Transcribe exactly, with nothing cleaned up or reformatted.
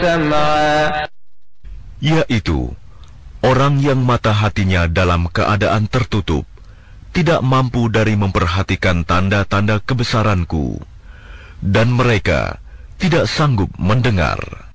سمعا yaitu orang yang mata hatinya dalam keadaan tertutup, tidak mampu dari memperhatikan tanda-tanda kebesaranku, dan mereka tidak sanggup mendengar.